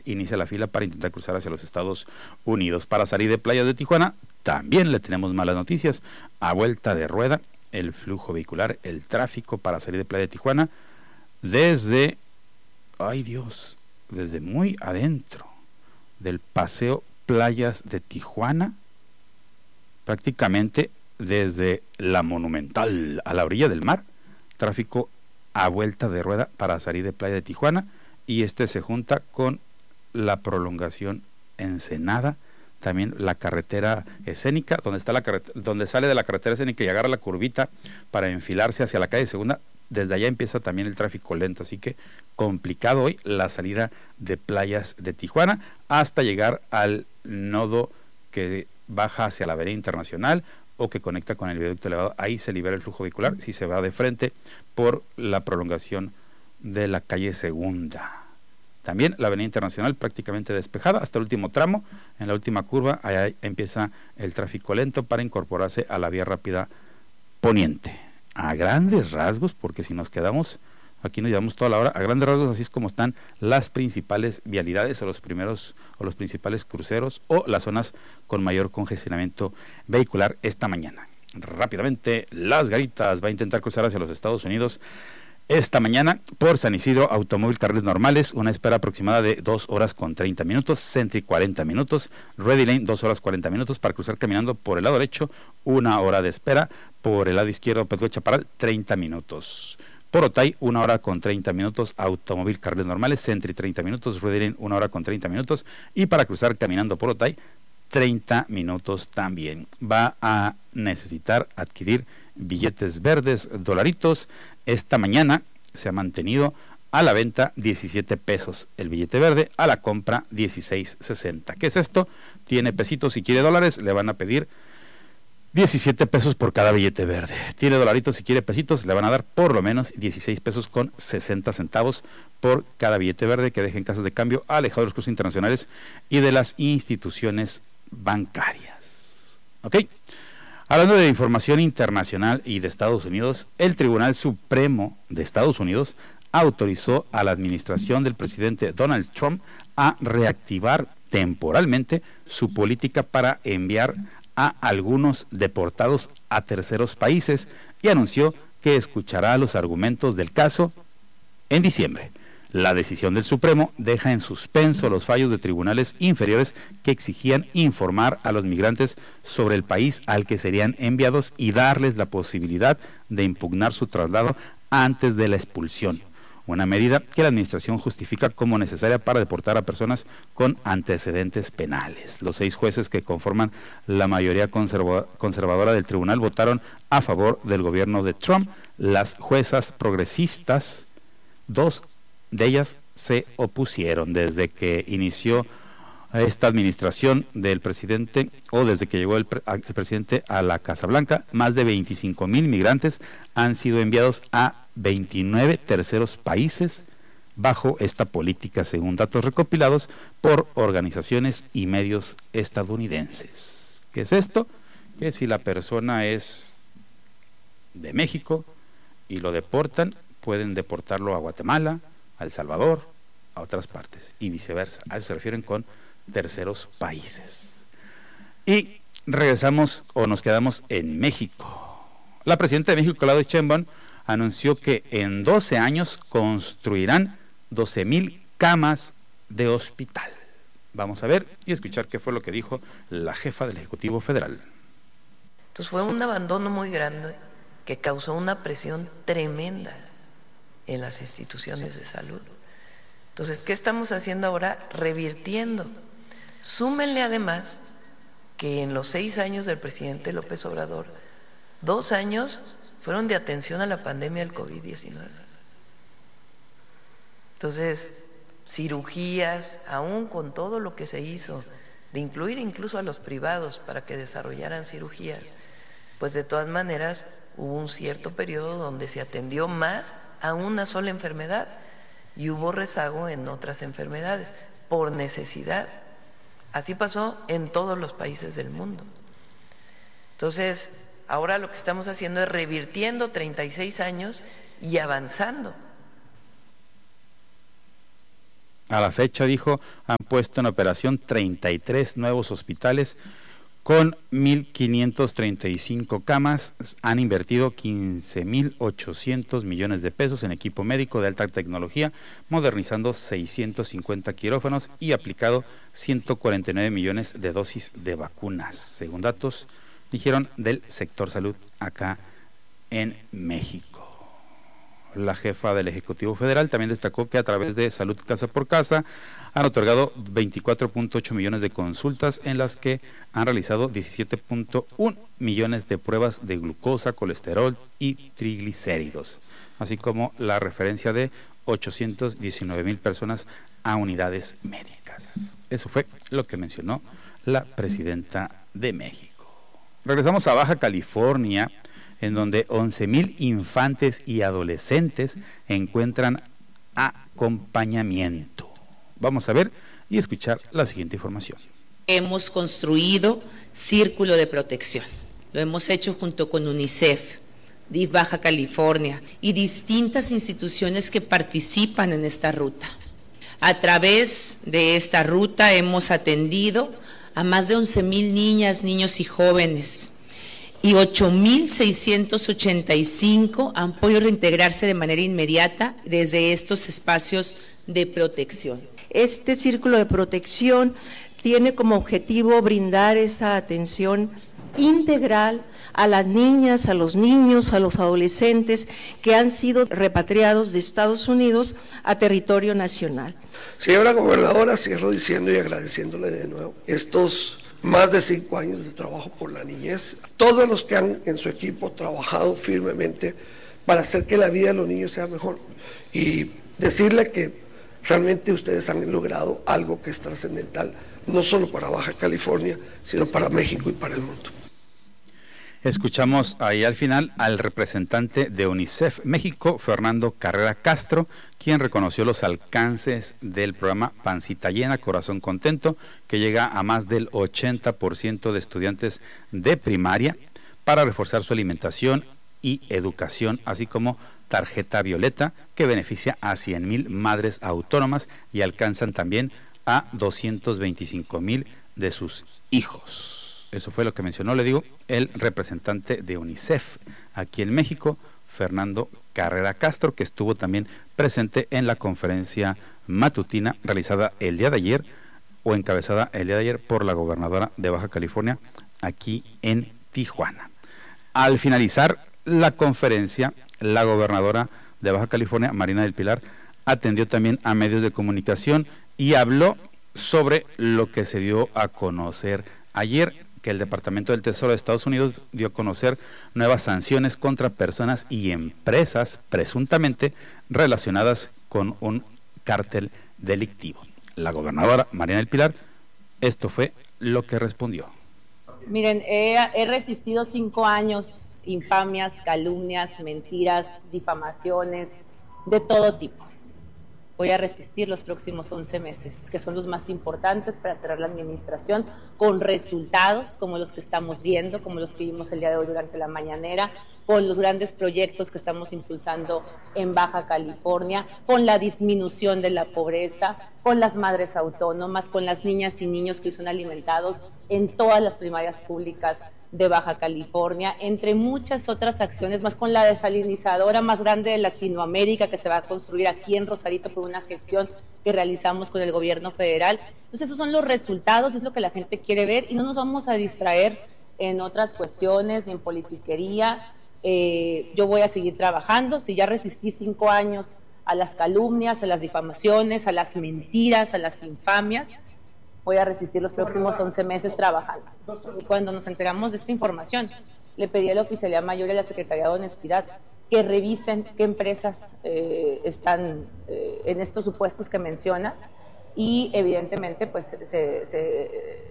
inicia la fila para intentar cruzar hacia los Estados Unidos. Para salir de Playas de Tijuana, también le tenemos malas noticias. A vuelta de rueda, el flujo vehicular, el tráfico para salir de Playa de Tijuana, desde, ay Dios, desde muy adentro del paseo Playas de Tijuana, prácticamente desde la Monumental a la orilla del mar, tráfico a vuelta de rueda para salir de Playa de Tijuana, y este se junta con la prolongación Ensenada, también la carretera escénica, donde está donde sale de la carretera escénica y agarra la curvita para enfilarse hacia la calle Segunda. Desde allá empieza también el tráfico lento, así que complicado hoy la salida de Playas de Tijuana hasta llegar al nodo que baja hacia la Avenida Internacional o que conecta con el viaducto elevado. Ahí se libera el flujo vehicular si se va de frente por la prolongación de la calle Segunda. También la Avenida Internacional prácticamente despejada hasta el último tramo. En la última curva, allá empieza el tráfico lento para incorporarse a la vía rápida poniente. A grandes rasgos, porque si nos quedamos, aquí nos llevamos toda la hora, a grandes rasgos así es como están las principales vialidades o los principales cruceros o las zonas con mayor congestionamiento vehicular esta mañana. Rápidamente, Las Garitas va a intentar cruzar hacia los Estados Unidos esta mañana por San Isidro, automóvil carriles normales, una espera aproximada de 2 horas con 30 minutos, Sentry 40 minutos, Ready Lane 2 horas 40 minutos, para cruzar caminando por el lado derecho, 1 hora de espera, por el lado izquierdo, Pedro Chaparral, 30 minutos. Por Otay, 1 hora con 30 minutos, automóvil carriles normales, Sentry 30 minutos, Ready Lane 1 hora con 30 minutos, y para cruzar caminando por Otay, 30 minutos también. Va a necesitar adquirir billetes verdes, dolaritos. Esta mañana se ha mantenido a la venta 17 pesos el billete verde, a la compra 16.60. ¿Qué es esto? Tiene pesitos, si quiere dólares le van a pedir 17 pesos por cada billete verde. Tiene dolaritos, si quiere pesitos le van a dar por lo menos 16 pesos con 60 centavos por cada billete verde que deje en casas de cambio, alejado de los cruces internacionales y de las instituciones bancarias. ¿Ok? Hablando de información internacional y de Estados Unidos, el Tribunal Supremo de Estados Unidos autorizó a la administración del presidente Donald Trump a reactivar temporalmente su política para enviar a algunos deportados a terceros países y anunció que escuchará los argumentos del caso en diciembre. La decisión del Supremo deja en suspenso los fallos de tribunales inferiores que exigían informar a los migrantes sobre el país al que serían enviados y darles la posibilidad de impugnar su traslado antes de la expulsión, una medida que la administración justifica como necesaria para deportar a personas con antecedentes penales. Los 6 jueces que conforman la mayoría conservadora del tribunal votaron a favor del gobierno de Trump. Las juezas progresistas, 2 de ellas se opusieron desde que inició esta administración del presidente, o desde que llegó el presidente a la Casa Blanca. Más de 25,000 migrantes han sido enviados a 29 terceros países bajo esta política, según datos recopilados por organizaciones y medios estadounidenses. ¿Qué es esto? Que si la persona es de México y lo deportan, pueden deportarlo a Guatemala, a El Salvador, a otras partes, y viceversa. A eso se refieren con terceros países. Y regresamos o nos quedamos en México. La presidenta de México, Claudia Sheinbaum, anunció que en 12 años construirán 12,000 camas de hospital. Vamos a ver y escuchar qué fue lo que dijo la jefa del Ejecutivo Federal. Entonces fue un abandono muy grande que causó una presión tremenda en las instituciones de salud. Entonces, ¿qué estamos haciendo ahora? Revirtiendo. Súmenle además que en los 6 años del presidente López Obrador, 2 años fueron de atención a la pandemia del COVID-19. Entonces, cirugías, aún con todo lo que se hizo, de incluir incluso a los privados para que desarrollaran cirugías, pues de todas maneras hubo un cierto periodo donde se atendió más a una sola enfermedad y hubo rezago en otras enfermedades por necesidad. Así pasó en todos los países del mundo. Entonces, ahora lo que estamos haciendo es revirtiendo 36 años y avanzando. A la fecha, dijo, han puesto en operación 33 nuevos hospitales con 1.535 camas, han invertido 15.800 millones de pesos en equipo médico de alta tecnología, modernizando 650 quirófanos y aplicado 149 millones de dosis de vacunas, según datos, dijeron, del sector salud acá en México. La jefa del Ejecutivo Federal también destacó que a través de Salud Casa por Casa han otorgado 24.8 millones de consultas en las que han realizado 17.1 millones de pruebas de glucosa, colesterol y triglicéridos, así como la referencia de 819,000 personas a unidades médicas. Eso fue lo que mencionó la presidenta de México. Regresamos a Baja California, en donde 11,000 infantes y adolescentes encuentran acompañamiento. Vamos a ver y escuchar la siguiente información. Hemos construido Círculo de Protección. Lo hemos hecho junto con UNICEF, DIF Baja California y distintas instituciones que participan en esta ruta. A través de esta ruta hemos atendido a más de 11,000 niñas, niños y jóvenes, y 8,685 han podido reintegrarse de manera inmediata desde estos espacios de protección. Este círculo de protección tiene como objetivo brindar esta atención integral a las niñas, a los niños, a los adolescentes que han sido repatriados de Estados Unidos a territorio nacional. Señora gobernadora, cierro diciendo y agradeciéndole de nuevo estos más de 5 años de trabajo por la niñez, todos los que han en su equipo trabajado firmemente para hacer que la vida de los niños sea mejor y decirle que realmente ustedes han logrado algo que es trascendental, no solo para Baja California, sino para México y para el mundo. Escuchamos ahí al final al representante de UNICEF México, Fernando Carrera Castro, quien reconoció los alcances del programa Pancita Llena, Corazón Contento, que llega a más del 80% de estudiantes de primaria para reforzar su alimentación y educación, así como Tarjeta Violeta, que beneficia a 100,000 madres autónomas y alcanzan también a 225,000 de sus hijos. Eso fue lo que mencionó, le digo, el representante de UNICEF aquí en México, Fernando Carrera Castro, que estuvo también presente en la conferencia matutina realizada el día de ayer, o encabezada el día de ayer por la gobernadora de Baja California, aquí en Tijuana. Al finalizar la conferencia, la gobernadora de Baja California, Marina del Pilar, atendió también a medios de comunicación y habló sobre lo que se dio a conocer ayer, que el Departamento del Tesoro de Estados Unidos dio a conocer nuevas sanciones contra personas y empresas presuntamente relacionadas con un cártel delictivo. La gobernadora Marina del Pilar, esto fue lo que respondió. Miren, he resistido 5 años, infamias, calumnias, mentiras, difamaciones, de todo tipo. Voy a resistir los próximos 11 meses, que son los más importantes para cerrar la administración con resultados como los que estamos viendo, como los que vimos el día de hoy durante la mañanera, con los grandes proyectos que estamos impulsando en Baja California, con la disminución de la pobreza, con las madres autónomas, con las niñas y niños que son alimentados en todas las primarias públicas de Baja California, entre muchas otras acciones más, con la desalinizadora más grande de Latinoamérica que se va a construir aquí en Rosarito por una gestión que realizamos con el gobierno federal. Entonces esos son los resultados, es lo que la gente quiere ver y no nos vamos a distraer en otras cuestiones ni en politiquería. Yo voy a seguir trabajando. Si ya resistí 5 años a las calumnias, a las difamaciones, a las mentiras, a las infamias, voy a resistir los próximos 11 meses trabajando. Y cuando nos enteramos de esta información, le pedí a la Oficialía Mayor y a la Secretaría de Honestidad que revisen qué empresas están en estos supuestos que mencionas y evidentemente pues se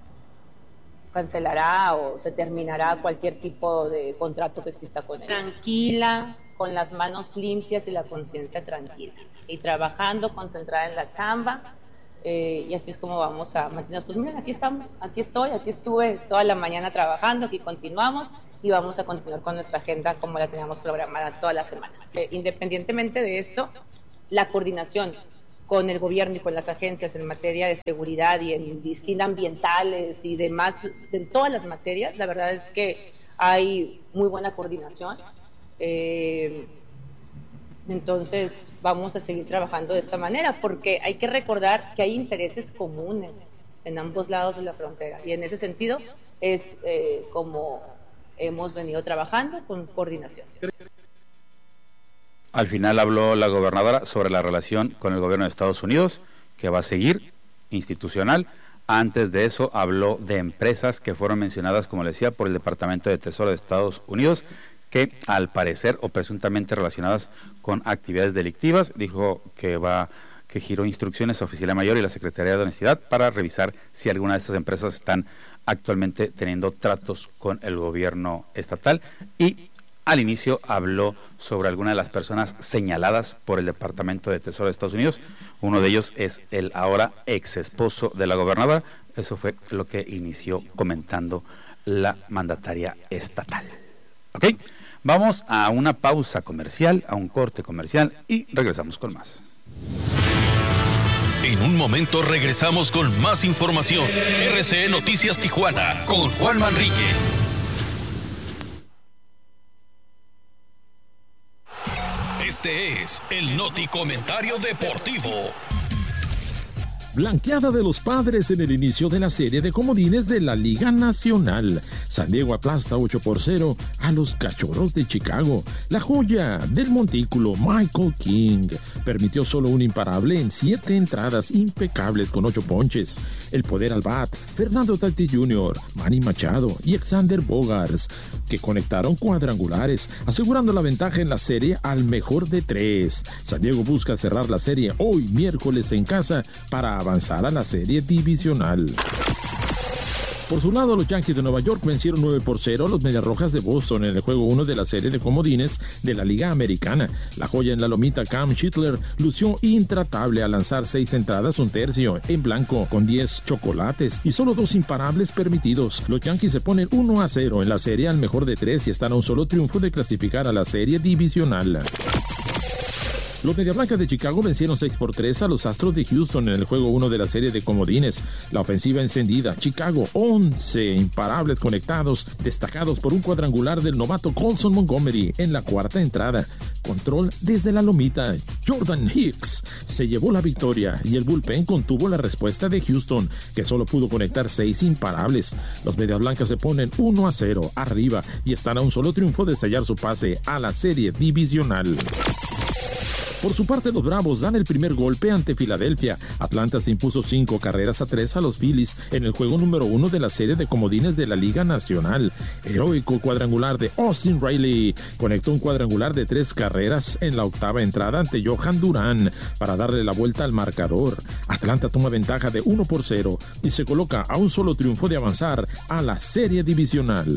cancelará o se terminará cualquier tipo de contrato que exista con él. Tranquila, con las manos limpias y la conciencia tranquila. Y trabajando, concentrada en la chamba. Y así es como vamos a mantenernos. Pues miren, aquí estamos, aquí estuve toda la mañana trabajando, aquí continuamos y vamos a continuar con nuestra agenda como la teníamos programada toda la semana. Independientemente de esto, la coordinación con el gobierno y con las agencias en materia de seguridad y en distintas ambientales y demás, en todas las materias. La verdad es que hay muy buena coordinación. Entonces vamos a seguir trabajando de esta manera, porque hay que recordar que hay intereses comunes en ambos lados de la frontera, y en ese sentido es como hemos venido trabajando con coordinación. Al final habló la gobernadora sobre la relación con el gobierno de Estados Unidos, que va a seguir institucional. Antes de eso habló de empresas que fueron mencionadas, como le decía, por el Departamento de Tesoro de Estados Unidos, que al parecer o presuntamente relacionadas con actividades delictivas. Dijo que giró instrucciones a Oficialía Mayor y la Secretaría de Honestidad para revisar si alguna de estas empresas están actualmente teniendo tratos con el gobierno estatal. Y al inicio habló sobre algunas de las personas señaladas por el Departamento de Tesoro de Estados Unidos. Uno de ellos es el ahora ex esposo de la gobernadora. Eso fue lo que inició comentando la mandataria estatal. ¿Ok? Vamos a una pausa comercial, a un corte comercial, y regresamos con más. En un momento regresamos con más información. RCE Noticias Tijuana con Juan Manrique. Este es el Noti Comentario Deportivo. Blanqueada de los Padres en el inicio de la serie de comodines de la Liga Nacional. San Diego aplasta 8-0 a los Cachorros de Chicago. La joya del montículo, Michael King, permitió solo un imparable en 7 entradas impecables con 8 ponches. El poder al bat, Fernando Tatis Jr., Manny Machado y Xander Bogaerts, que conectaron cuadrangulares, asegurando la ventaja en la serie al mejor de 3. San Diego busca cerrar la serie hoy miércoles en casa para avanzar a la serie divisional. Por su lado, los Yankees de Nueva York vencieron 9-0 a los Medias Rojas de Boston en el juego 1 de la serie de comodines de la Liga Americana. La joya en la lomita, Cam Schittler, lució intratable al lanzar 6 entradas, 1/3 en blanco, con 10 chocolates y solo 2 imparables permitidos. Los Yankees se ponen 1-0 en la serie al mejor de 3 y están a un solo triunfo de clasificar a la serie divisional. Los Medias Blancas de Chicago vencieron 6-3 a los Astros de Houston en el juego 1 de la serie de comodines. La ofensiva encendida, Chicago 11 imparables conectados, destacados por un cuadrangular del novato Colson Montgomery en la 4ª entrada. Control desde la lomita, Jordan Hicks se llevó la victoria y el bullpen contuvo la respuesta de Houston, que solo pudo conectar 6 imparables. Los Medias Blancas se ponen 1-0 arriba y están a un solo triunfo de sellar su pase a la serie divisional. Por su parte, los Bravos dan el primer golpe ante Filadelfia. Atlanta se impuso 5-3 a los Phillies en el juego número 1 de la serie de comodines de la Liga Nacional. Heroico cuadrangular de Austin Riley conectó un cuadrangular de 3 carreras en la 8ª entrada ante Johan Durán para darle la vuelta al marcador. Atlanta toma ventaja de 1-0 y se coloca a un solo triunfo de avanzar a la serie divisional.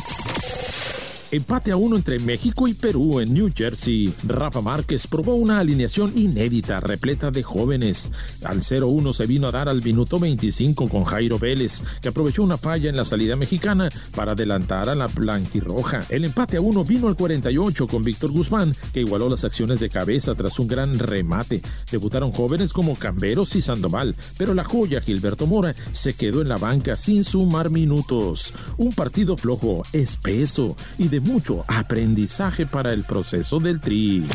Empate a 1 entre México y Perú en New Jersey. Rafa Márquez probó una alineación inédita, repleta de jóvenes. Al 0-1 se vino a dar al minuto 25 con Jairo Vélez, que aprovechó una falla en la salida mexicana para adelantar a la blanquirroja. El empate a 1 vino al 48 con Víctor Guzmán, que igualó las acciones de cabeza tras un gran remate. Debutaron jóvenes como Camberos y Sandoval, pero la joya Gilberto Mora se quedó en la banca sin sumar minutos. Un partido flojo, espeso y de mucho aprendizaje para el proceso del Tri.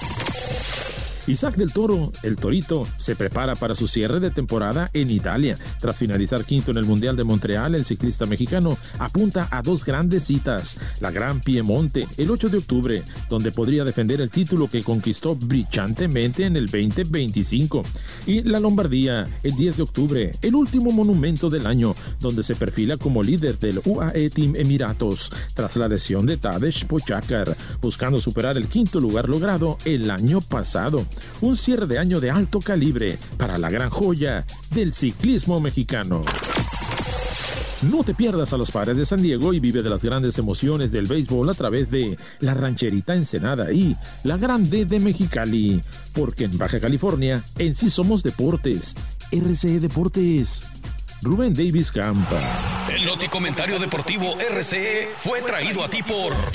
Isaac del Toro, el Torito, se prepara para su cierre de temporada en Italia. Tras finalizar quinto en el Mundial de Montreal, el ciclista mexicano apunta a 2 grandes citas. La Gran Piemonte, el 8 de octubre, donde podría defender el título que conquistó brillantemente en el 2025. Y la Lombardía, el 10 de octubre, el último monumento del año, donde se perfila como líder del UAE Team Emiratos, tras la lesión de Tadej Pogačar, buscando superar el 5º lugar logrado el año pasado. Un cierre de año de alto calibre para la gran joya del ciclismo mexicano. No te pierdas a los Padres de San Diego y vive de las grandes emociones del béisbol a través de la Rancherita Ensenada y la Grande de Mexicali, porque en Baja California en sí somos deportes. RCE Deportes. Rubén Davis Campa. El Noti Comentario Deportivo RCE fue traído a ti por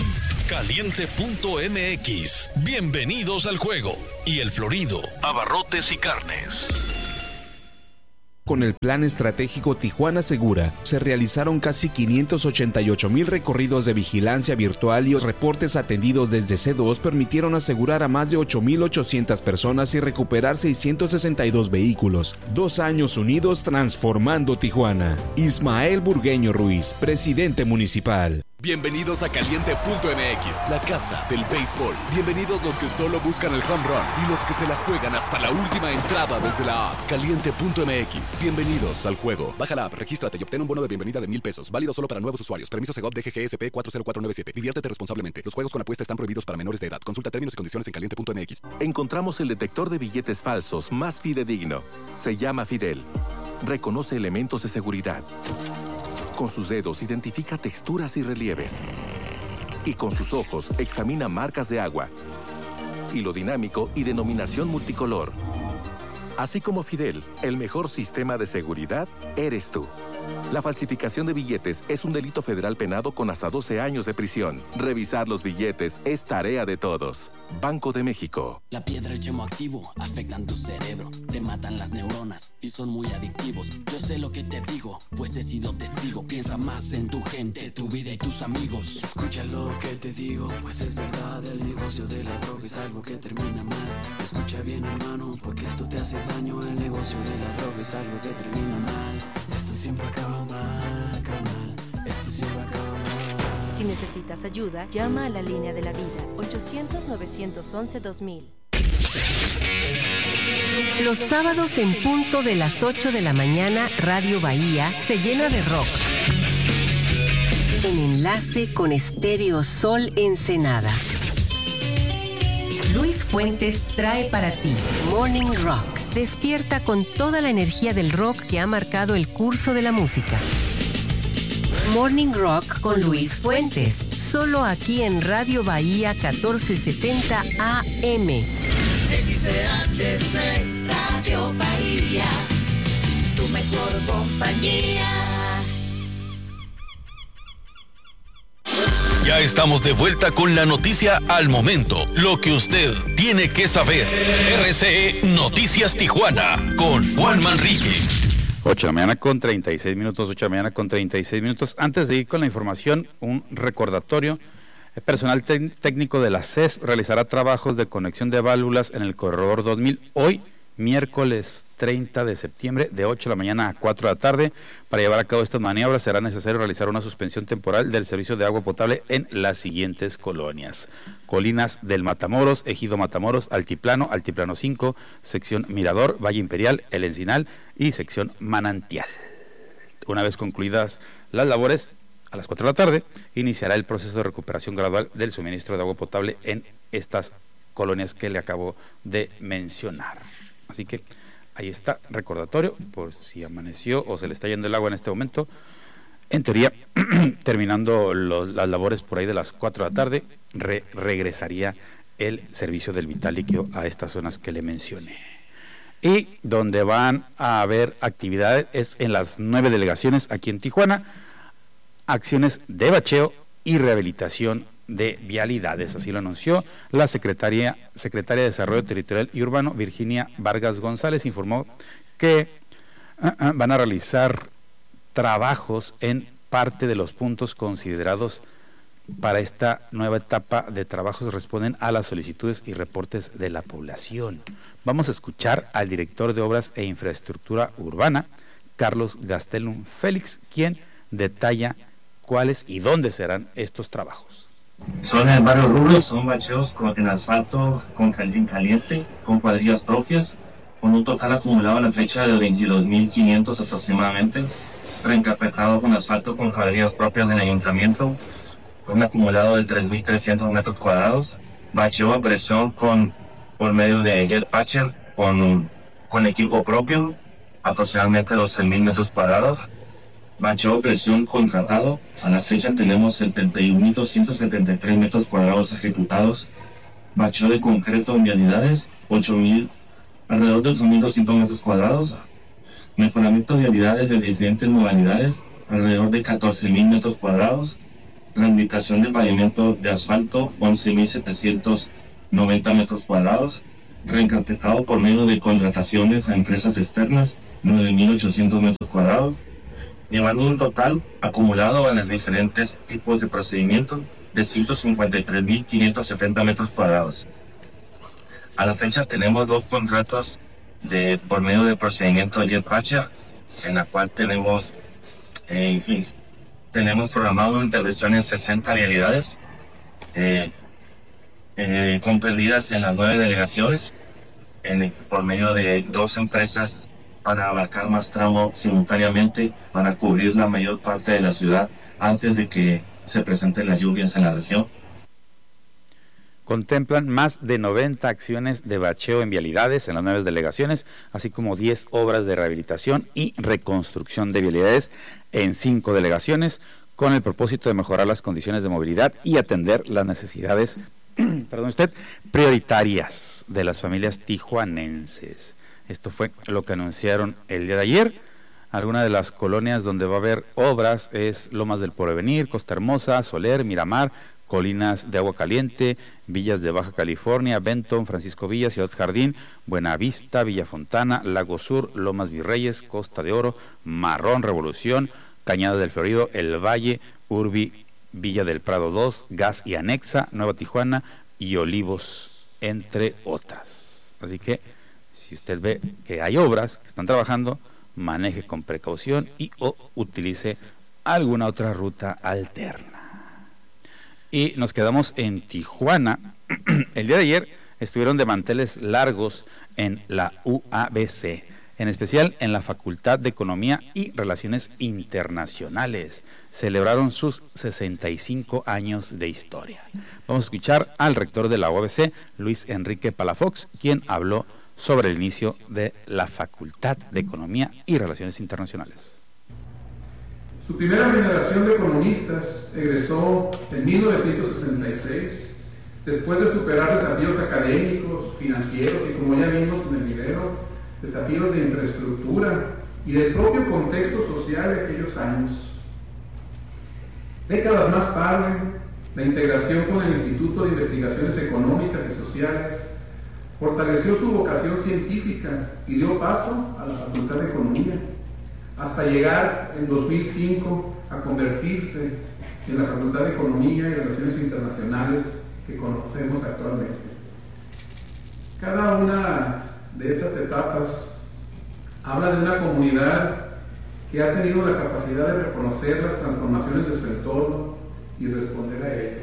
Caliente.mx. Bienvenidos al juego. Y El Florido, abarrotes y carnes. Con el Plan Estratégico Tijuana Segura, se realizaron casi 588,000 recorridos de vigilancia virtual y los reportes atendidos desde C2 permitieron asegurar a más de 8,800 personas y recuperar 662 vehículos. 2 años unidos transformando Tijuana. Ismael Burgueño Ruiz, presidente municipal. Bienvenidos a Caliente.mx, la casa del béisbol. Bienvenidos los que solo buscan el home run y los que se la juegan hasta la última entrada desde la app. Caliente.mx, bienvenidos al juego. Baja la app, regístrate y obtén un bono de bienvenida de $1,000. Válido solo para nuevos usuarios. Permiso Segov DGGSP 40497. Diviértete responsablemente. Los juegos con apuesta están prohibidos para menores de edad. Consulta términos y condiciones en Caliente.mx. Encontramos el detector de billetes falsos más fidedigno. Se llama Fidel. Reconoce elementos de seguridad. Con sus dedos identifica texturas y relieves. Y con sus ojos examina marcas de agua, hilo dinámico y denominación multicolor. Así como Fidel, el mejor sistema de seguridad eres tú. La falsificación de billetes es un delito federal penado con hasta 12 años de prisión. Revisar los billetes es tarea de todos. Banco de México. La piedra y el yemo activo afectan tu cerebro, te matan las neuronas y son muy adictivos. Yo sé lo que te digo, pues he sido testigo. Piensa más en tu gente, tu vida y tus amigos. Escucha lo que te digo, pues es verdad. El negocio de la droga es algo que termina mal. Escucha bien, hermano, porque esto te hace daño. El negocio de la droga es algo que termina mal. Esto siempre acaba mal, carnal. Esto siempre acaba mal. Si necesitas ayuda, llama a la línea de la vida, 800-911-2000. Los sábados en punto de las 8 de la mañana, Radio Bahía se llena de rock. En enlace con Estéreo Sol Ensenada. Luis Fuentes trae para ti Morning Rock. Despierta con toda la energía del rock que ha marcado el curso de la música. Morning Rock con Luis Fuentes, solo aquí en Radio Bahía 1470 AM. XHC Radio Bahía, tu mejor compañía. Ya estamos de vuelta con la noticia al momento. Lo que usted tiene que saber. RCE Noticias Tijuana con Juan Manrique. 8 de la mañana con 36 minutos, 8 de la mañana con 36 minutos. Antes de ir con la información, un recordatorio. El personal técnico de la CES realizará trabajos de conexión de válvulas en el corredor 2000 hoy, miércoles 30 de septiembre, de 8 de la mañana a 4 de la tarde. Para llevar a cabo estas maniobras será necesario realizar una suspensión temporal del servicio de agua potable en las siguientes colonias: Colinas del Matamoros, Ejido Matamoros, Altiplano, Altiplano 5, sección Mirador, Valle Imperial, El Encinal y sección Manantial. Una vez concluidas las labores, a las 4 de la tarde, iniciará el proceso de recuperación gradual del suministro de agua potable en estas colonias que le acabo de mencionar. Así que ahí está, recordatorio, por si amaneció o se le está yendo el agua en este momento. En teoría, terminando las labores por ahí de las 4 de la tarde, regresaría el servicio del vital líquido a estas zonas que le mencioné. Y donde van a haber actividades es en las 9 delegaciones aquí en Tijuana, acciones de bacheo y rehabilitación de vialidades, así lo anunció la secretaria de Desarrollo Territorial y Urbano, Virginia Vargas González. Informó que van a realizar trabajos en parte de los puntos considerados para esta nueva etapa de trabajos. Responden a las solicitudes y reportes de la población. Vamos a escuchar al director de Obras e Infraestructura Urbana, Carlos Gastelum Félix, quien detalla cuáles y dónde serán estos trabajos. Son en el barrio Rublos, son bacheos en asfalto con jardín caliente, con cuadrillas propias, con un total acumulado a la fecha de 22.500 aproximadamente, reencarpetado con asfalto con cuadrillas propias del ayuntamiento, un acumulado de 3.300 metros cuadrados, bacheo a presión por medio de jet patcher con equipo propio, aproximadamente 12.000 metros cuadrados. Bacheo presión contratado, a la fecha tenemos 71.273 metros cuadrados ejecutados. Bacheo de concreto en vialidades, alrededor de 8.200 metros cuadrados. Mejoramiento de vialidades de diferentes modalidades, alrededor de 14.000 metros cuadrados. rehabilitación del pavimento de asfalto, 11.790 metros cuadrados, reencarpetado por medio de contrataciones a empresas externas, 9.800 metros cuadrados, llevando un total acumulado en los diferentes tipos de procedimientos de 153.570 metros cuadrados. A la fecha tenemos 2 contratos por medio de procedimiento de JetRacha, en la cual tenemos programado una intervención en 60 vialidades, comprendidas en las 9 delegaciones, por medio de 2 empresas para abarcar más tramos simultáneamente, para cubrir la mayor parte de la ciudad antes de que se presenten las lluvias en la región. Contemplan más de 90 acciones de bacheo en vialidades en las 9 delegaciones, así como 10 obras de rehabilitación y reconstrucción de vialidades en 5 delegaciones, con el propósito de mejorar las condiciones de movilidad y atender las necesidades prioritarias de las familias tijuanenses. Esto fue lo que anunciaron el día de ayer. Algunas de las colonias donde va a haber obras es Lomas del Porvenir, Costa Hermosa, Soler, Miramar, Colinas de Agua Caliente, Villas de Baja California, Benton, Francisco Villa, Ciudad Jardín, Buenavista, Villa Fontana, Lago Sur, Lomas Virreyes, Costa de Oro, Marrón, Revolución, Cañada del Florido, El Valle, Urbi, Villa del Prado 2, Gas y Anexa, Nueva Tijuana y Olivos, entre otras. Así que si usted ve que hay obras que están trabajando, maneje con precaución y o utilice alguna otra ruta alterna. Y nos quedamos en Tijuana. El día de ayer estuvieron de manteles largos en la UABC, en especial en la Facultad de Economía y Relaciones Internacionales. Celebraron sus 65 años de historia. Vamos a escuchar al rector de la UABC, Luis Enrique Palafox, quien habló sobre el inicio de la Facultad de Economía y Relaciones Internacionales. Su primera generación de economistas egresó en 1966, después de superar desafíos académicos, financieros y, como ya vimos en el video, desafíos de infraestructura y del propio contexto social de aquellos años. Décadas más tarde, la integración con el Instituto de Investigaciones Económicas y Sociales fortaleció su vocación científica y dio paso a la Facultad de Economía, hasta llegar en 2005 a convertirse en la Facultad de Economía y Relaciones Internacionales que conocemos actualmente. Cada una de esas etapas habla de una comunidad que ha tenido la capacidad de reconocer las transformaciones de su entorno y responder a ellas.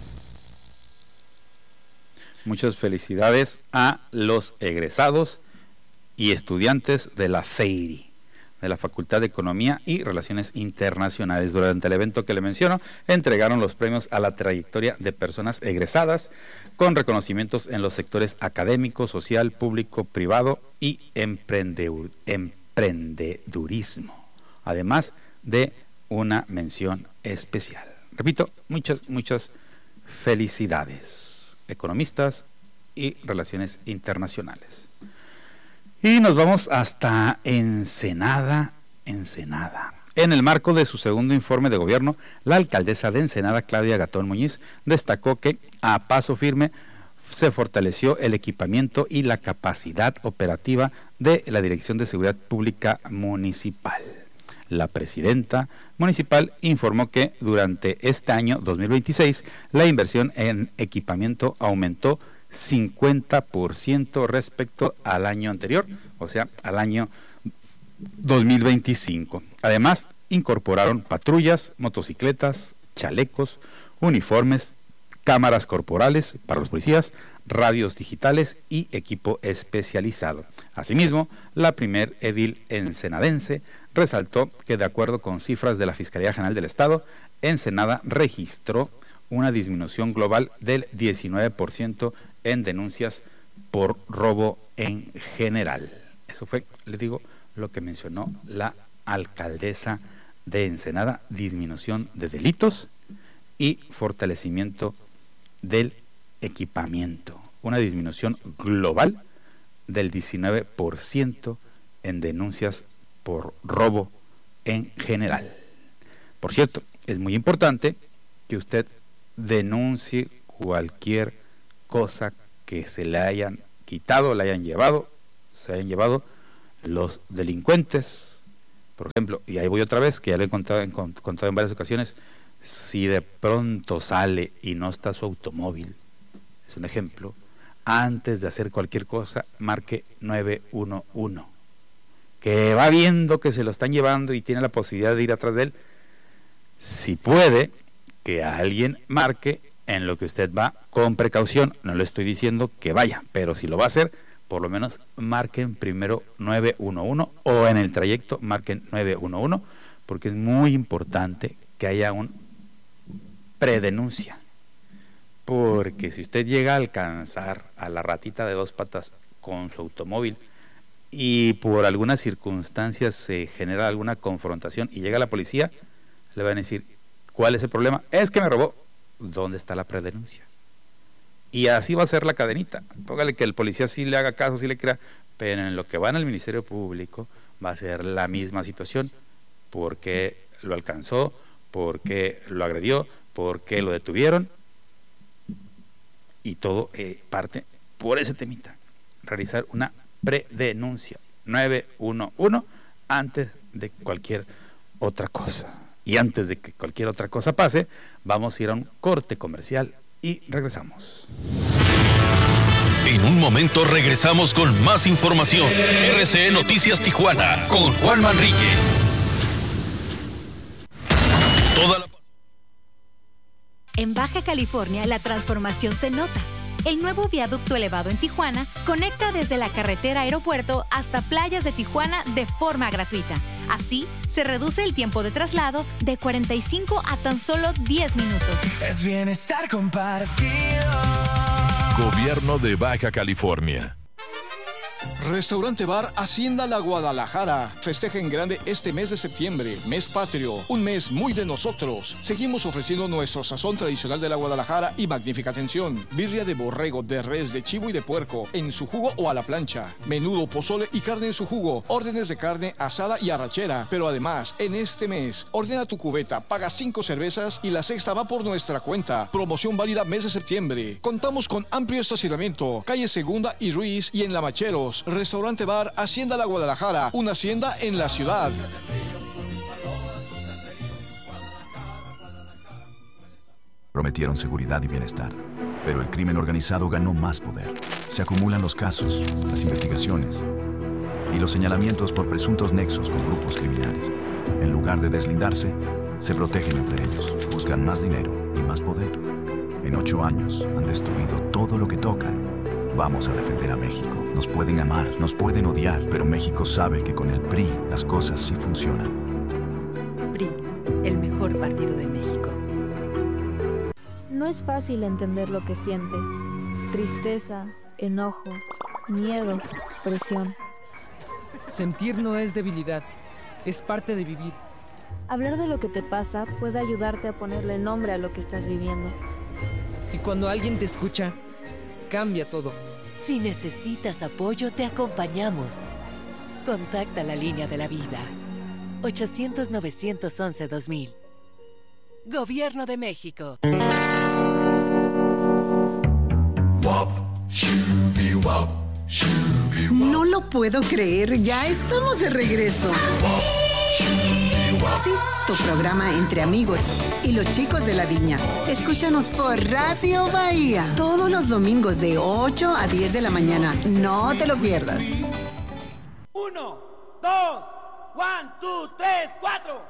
Muchas felicidades a los egresados y estudiantes de la FEIRI, de la Facultad de Economía y Relaciones Internacionales. Durante el evento que le menciono, entregaron los premios a la trayectoria de personas egresadas con reconocimientos en los sectores académico, social, público, privado y emprendedurismo, además de una mención especial. Repito, muchas felicidades, economistas y relaciones internacionales. Y nos vamos hasta Ensenada. En el marco de su segundo informe de gobierno, la alcaldesa de Ensenada, Claudia Gatón Muñiz, destacó que a paso firme se fortaleció el equipamiento y la capacidad operativa de la Dirección de Seguridad Pública Municipal. La presidenta municipal informó que durante este año 2026 la inversión en equipamiento aumentó 50% respecto al año anterior, o sea, al año 2025. Además, incorporaron patrullas, motocicletas, chalecos, uniformes, cámaras corporales para los policías, radios digitales y equipo especializado. Asimismo, la primer edil ensenadense resaltó que, de acuerdo con cifras de la Fiscalía General del Estado, Ensenada registró una disminución global del 19% en denuncias por robo en general. Eso fue, les digo, lo que mencionó la alcaldesa de Ensenada: disminución de delitos y fortalecimiento del equipamiento. Una disminución global del 19% en denuncias por robo en general. Por cierto, es muy importante que usted denuncie cualquier cosa que se le hayan quitado, le hayan llevado, se hayan llevado los delincuentes, por ejemplo, y ahí voy otra vez, que ya lo he contado en varias ocasiones. Si de pronto sale y no está su automóvil, es un ejemplo, antes de hacer cualquier cosa, marque 911, que va viendo que se lo están llevando y tiene la posibilidad de ir atrás de él. Si puede, que alguien marque en lo que usted va con precaución. No le estoy diciendo que vaya, pero si lo va a hacer, por lo menos marquen primero 911 o en el trayecto marquen 911, porque es muy importante que haya un predenuncia, porque si usted llega a alcanzar a la ratita de 2 patas con su automóvil y por alguna circunstancia se genera alguna confrontación y llega la policía, le van a decir, ¿cuál es el problema? Es que me robó. ¿Dónde está la predenuncia? Y así va a ser la cadenita. Póngale que el policía sí le haga caso, sí le crea, pero en lo que van al Ministerio Público va a ser la misma situación. ¿Por qué lo alcanzó? ¿Por qué lo agredió? ¿Por qué lo detuvieron? Y todo parte por ese temita. Realizar una predenuncia 911 antes de cualquier otra cosa. Y antes de que cualquier otra cosa pase, vamos a ir a un corte comercial y regresamos. En un momento regresamos con más información. RCE Noticias Tijuana con Juan Manrique. En Baja California la transformación se nota. El nuevo viaducto elevado en Tijuana conecta desde la carretera aeropuerto hasta playas de Tijuana de forma gratuita. Así, se reduce el tiempo de traslado de 45 a tan solo 10 minutos. Es bienestar compartido. Gobierno de Baja California. Restaurante Bar Hacienda La Guadalajara. Festeja en grande este mes de septiembre, mes patrio, un mes muy de nosotros. Seguimos ofreciendo nuestro sazón tradicional de la Guadalajara y magnífica atención. Birria de borrego, de res, de chivo y de puerco, en su jugo o a la plancha. Menudo, pozole y carne en su jugo. Órdenes de carne asada y arrachera. Pero además, en este mes, ordena tu cubeta, paga 5 cervezas y la sexta va por nuestra cuenta. Promoción válida mes de septiembre. Contamos con amplio estacionamiento, calle Segunda y Ruiz y en Lamacheros. Restaurante Bar Hacienda La Guadalajara, una hacienda en la ciudad. Prometieron seguridad y bienestar, pero el crimen organizado ganó más poder. Se acumulan los casos, las investigaciones y los señalamientos por presuntos nexos con grupos criminales. En lugar de deslindarse, se protegen entre ellos, buscan más dinero y más poder. En 8 años han destruido todo lo que tocan. Vamos a defender a México. Nos pueden amar, nos pueden odiar, pero México sabe que con el PRI las cosas sí funcionan. PRI, el mejor partido de México. No es fácil entender lo que sientes. Tristeza, enojo, miedo, presión. Sentir no es debilidad, es parte de vivir. Hablar de lo que te pasa puede ayudarte a ponerle nombre a lo que estás viviendo. Y cuando alguien te escucha, cambia todo. Si necesitas apoyo, te acompañamos. Contacta la línea de la vida. 800-911-2000. Gobierno de México. No lo puedo creer, ya estamos de regreso. Sí, tu programa entre amigos y los chicos de la viña. Escúchanos por Radio Bahía todos los domingos de 8 a 10 de la mañana. No te lo pierdas. 1, 2, 1, 2, 3, 4.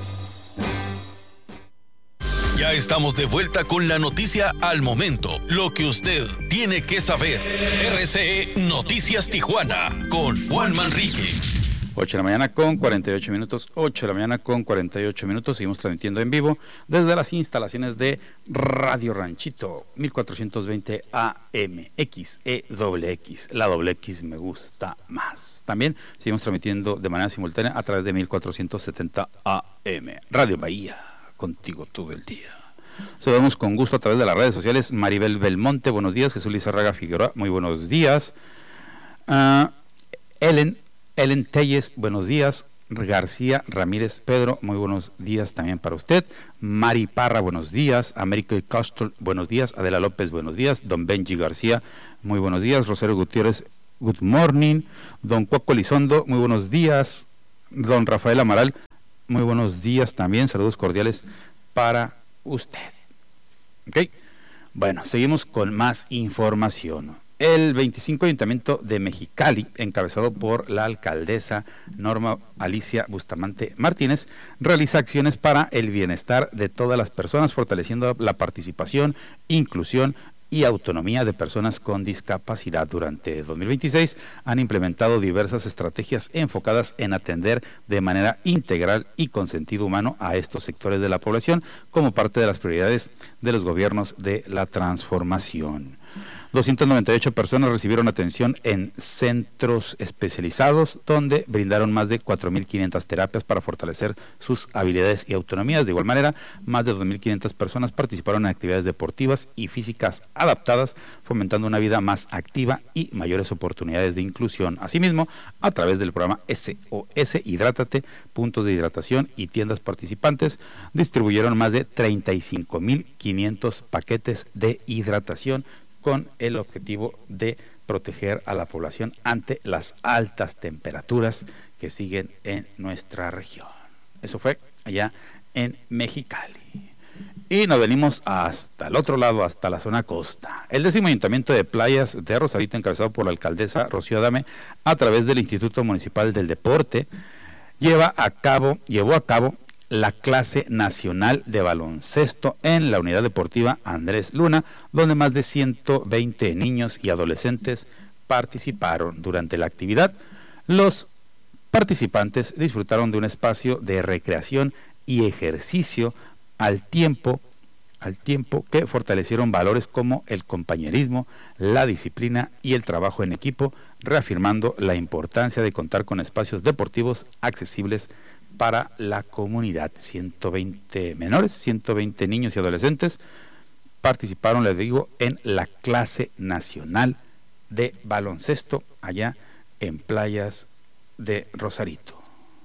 Ya estamos de vuelta con la noticia al momento, lo que usted tiene que saber. RCE Noticias Tijuana con Juan Manrique. 8 de la mañana con 48 minutos, 8 de la mañana con 48 minutos, seguimos transmitiendo en vivo desde las instalaciones de Radio Ranchito, 1420 AM, XEWX, la doble X me gusta más. También seguimos transmitiendo de manera simultánea a través de 1470 AM, Radio Bahía, contigo todo el día. Saludamos con gusto a través de las redes sociales, Maribel Belmonte, buenos días, Jesús Lizarraga Figueroa, muy buenos días, Ellen Telles, buenos días. García Ramírez Pedro, muy buenos días también para usted. Mari Parra, buenos días. América Castro, buenos días. Adela López, buenos días. Don Benji García, muy buenos días. Rosario Gutiérrez, good morning. Don Cuaco Elizondo, muy buenos días. Don Rafael Amaral, muy buenos días también. Saludos cordiales para usted. Ok, bueno, seguimos con más información. El 25 Ayuntamiento de Mexicali, encabezado por la alcaldesa Norma Alicia Bustamante Martínez, realiza acciones para el bienestar de todas las personas, fortaleciendo la participación, inclusión y autonomía de personas con discapacidad. Durante 2026 han implementado diversas estrategias enfocadas en atender de manera integral y con sentido humano a estos sectores de la población como parte de las prioridades de los gobiernos de la transformación. 298 personas recibieron atención en centros especializados donde brindaron más de 4.500 terapias para fortalecer sus habilidades y autonomías. De igual manera, más de 2.500 personas participaron en actividades deportivas y físicas adaptadas, fomentando una vida más activa y mayores oportunidades de inclusión. Asimismo, a través del programa SOS Hidrátate, puntos de hidratación y tiendas participantes, distribuyeron más de 35.500 paquetes de hidratación con el objetivo de proteger a la población ante las altas temperaturas que siguen en nuestra región. Eso fue allá en Mexicali. Y nos venimos hasta el otro lado, hasta la zona costa. El 10º Ayuntamiento de Playas de Rosarito, encabezado por la alcaldesa Rocío Adame, a través del Instituto Municipal del Deporte, llevó a cabo la clase nacional de baloncesto en la unidad deportiva Andrés Luna, donde más de 120 niños y adolescentes participaron. Durante la actividad, los participantes disfrutaron de un espacio de recreación y ejercicio al tiempo que fortalecieron valores como el compañerismo, la disciplina y el trabajo en equipo, reafirmando la importancia de contar con espacios deportivos accesibles para la comunidad. 120 menores, 120 niños y adolescentes participaron, les digo, en la clase nacional de baloncesto allá en Playas de Rosarito.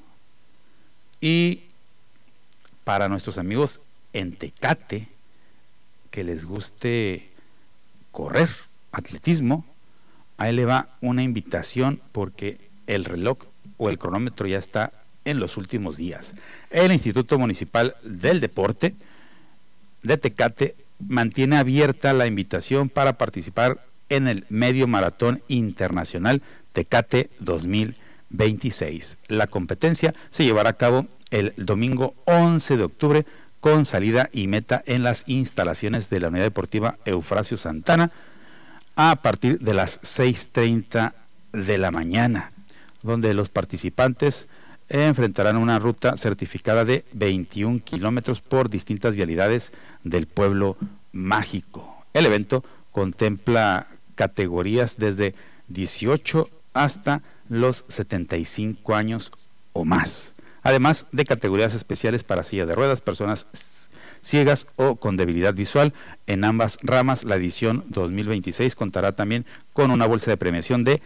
Y para nuestros amigos en Tecate, que les guste correr, atletismo, ahí le va una invitación porque el reloj o el cronómetro ya está en los últimos días. El Instituto Municipal del Deporte de Tecate mantiene abierta la invitación para participar en el Medio Maratón Internacional Tecate 2026. La competencia se llevará a cabo el domingo 11 de octubre con salida y meta en las instalaciones de la Unidad Deportiva Eufrasio Santana a partir de las 6:30 de la mañana, donde los participantes enfrentarán una ruta certificada de 21 kilómetros por distintas vialidades del pueblo mágico. El evento contempla categorías desde 18 hasta los 75 años o más, además de categorías especiales para silla de ruedas, personas ciegas o con debilidad visual. En ambas ramas, la edición 2026 contará también con una bolsa de premiación de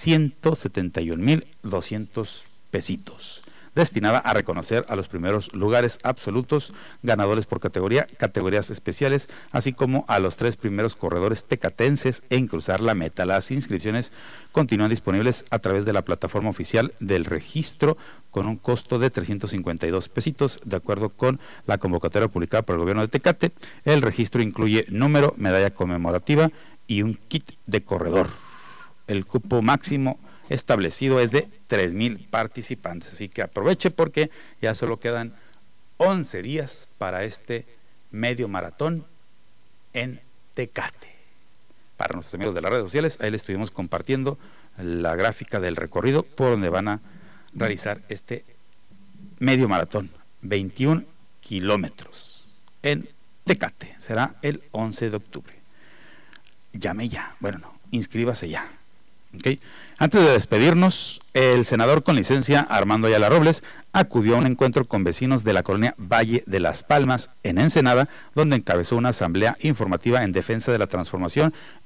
171,200 pesitos, destinada a reconocer a los primeros lugares absolutos, ganadores por categoría, categorías especiales, así como a los 3 primeros corredores tecatenses en cruzar la meta. Las inscripciones continúan disponibles a través de la plataforma oficial del registro con un costo de 352 pesitos, de acuerdo con la convocatoria publicada por el gobierno de Tecate. El registro incluye número, medalla conmemorativa y un kit de corredor. El cupo máximo establecido es de 3,000 participantes, así que aproveche porque ya solo quedan 11 días para este medio maratón en Tecate. Para nuestros amigos de las redes sociales, ahí les estuvimos compartiendo la gráfica del recorrido por donde van a realizar este medio maratón, 21 kilómetros en Tecate. Será el 11 de octubre. Llame ya, bueno, no, inscríbase ya. Okay. Antes de despedirnos, el senador con licencia Armando Ayala Robles acudió a un encuentro con vecinos de la colonia Valle de las Palmas en Ensenada, donde encabezó una asamblea informativa en defensa de la transformación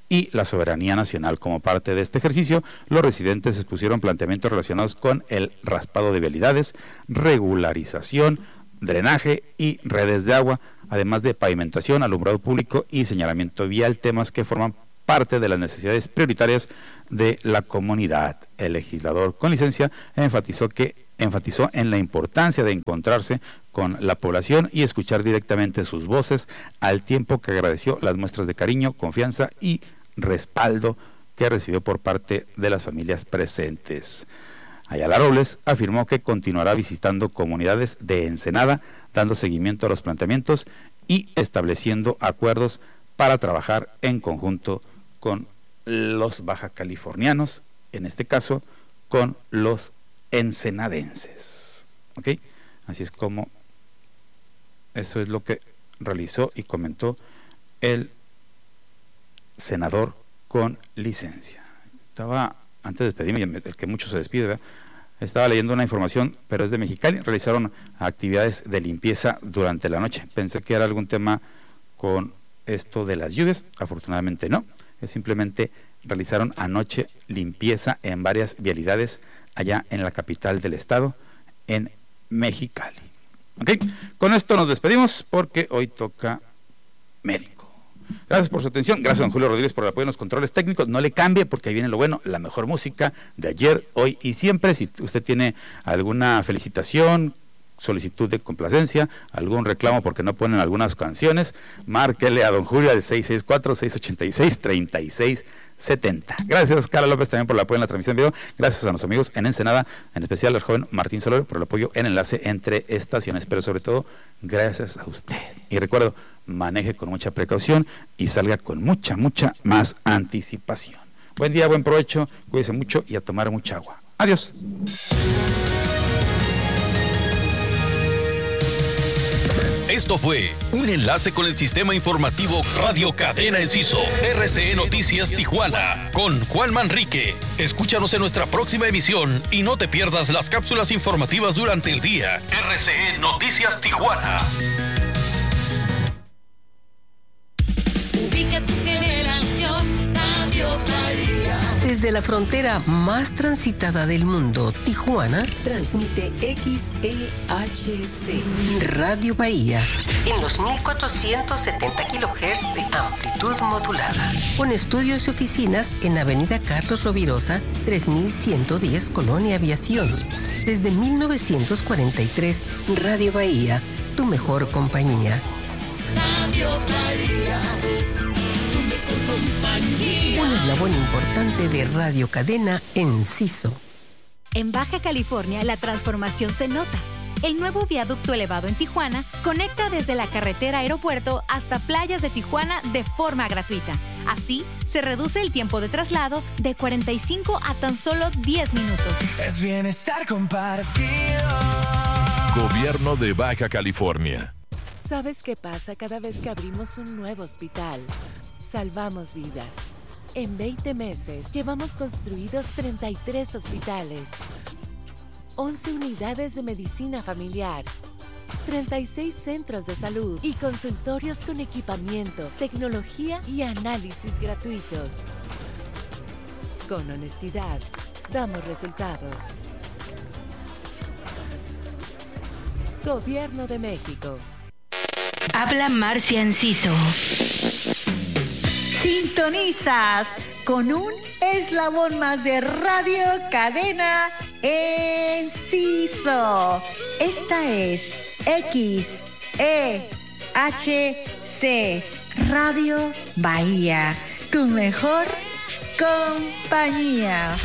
y la soberanía nacional. Como parte de este ejercicio, los residentes expusieron planteamientos relacionados con el raspado de vialidades, regularización, drenaje y redes de agua, además de pavimentación, alumbrado público y señalamiento vial, temas que forman parte de las necesidades prioritarias de la comunidad. El legislador con licencia enfatizó en la importancia de encontrarse con la población y escuchar directamente sus voces, al tiempo que agradeció las muestras de cariño, confianza y respaldo que recibió por parte de las familias presentes. Ayala Robles afirmó que continuará visitando comunidades de Ensenada, dando seguimiento a los planteamientos y estableciendo acuerdos para trabajar en conjunto con los bajacalifornianos, en este caso con los ensenadenses. ¿Ok? Así es como eso es lo que realizó y comentó el senador con licencia. Estaba, antes de despedirme, el que mucho se despide, ¿verdad? Estaba leyendo una información, pero es de Mexicali. Realizaron actividades de limpieza durante la noche. Pensé que era algún tema con esto de las lluvias, afortunadamente no. Es simplemente realizaron anoche limpieza en varias vialidades allá en la capital del estado, en Mexicali. ¿Ok? Con esto nos despedimos porque hoy toca médico. Gracias por su atención, gracias a don Julio Rodríguez por el apoyo en los controles técnicos. No le cambie porque ahí viene lo bueno, la mejor música de ayer, hoy y siempre. Si usted tiene alguna felicitación, solicitud de complacencia, algún reclamo porque no ponen algunas canciones, márquele a don Julio al 664-686-3670. Gracias, Carla López, también por el apoyo en la transmisión de video. Gracias a nuestros amigos en Ensenada, en especial al joven Martín Solero por el apoyo en enlace entre estaciones, pero sobre todo gracias a usted. Y recuerdo, maneje con mucha precaución y salga con mucha más anticipación. Buen día, buen provecho, cuídese mucho y a tomar mucha agua. Adiós. Esto fue un enlace con el sistema informativo Radio Cadena Enciso, RCE Noticias Tijuana, con Juan Manrique. Escúchanos en nuestra próxima emisión y no te pierdas las cápsulas informativas durante el día. RCE Noticias Tijuana. Ubica tu generación, Radio Bahía. Desde la frontera más transitada del mundo, Tijuana, transmite XEHC, Radio Bahía, en los 1470 kHz de amplitud modulada, con estudios y oficinas en Avenida Carlos Rovirosa, 3110, Colonia Aviación. Desde 1943, Radio Bahía, tu mejor compañía. Radio Bahía, tu mejor compañía. Un eslabón importante de Radio Cadena Enciso. En Baja California, la transformación se nota. El nuevo viaducto elevado en Tijuana conecta desde la carretera aeropuerto hasta playas de Tijuana de forma gratuita. Así, se reduce el tiempo de traslado de 45 a tan solo 10 minutos. Es bienestar compartido. Gobierno de Baja California. ¿Sabes qué pasa cada vez que abrimos un nuevo hospital? Salvamos vidas. En 20 meses llevamos construidos 33 hospitales, 11 unidades de medicina familiar, 36 centros de salud y consultorios con equipamiento, tecnología y análisis gratuitos. Con honestidad, damos resultados. Gobierno de México. Habla Marcia Enciso. Sintonizas con un eslabón más de Radio Cadena Enciso. Esta es XEHC, Radio Bahía, tu mejor compañía.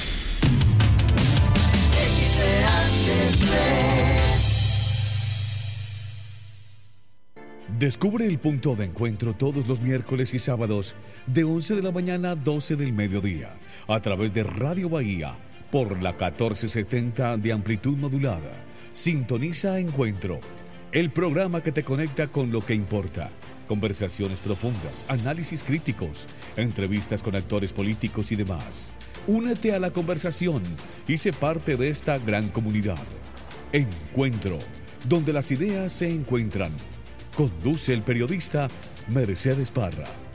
Descubre el punto de encuentro todos los miércoles y sábados de 11 de la mañana a 12 del mediodía a través de Radio Bahía por la 1470 de amplitud modulada. Sintoniza Encuentro, el programa que te conecta con lo que importa. Conversaciones profundas, análisis críticos, entrevistas con actores políticos y demás. Únete a la conversación y sé parte de esta gran comunidad. Encuentro, donde las ideas se encuentran. Conduce el periodista Mercedes Parra.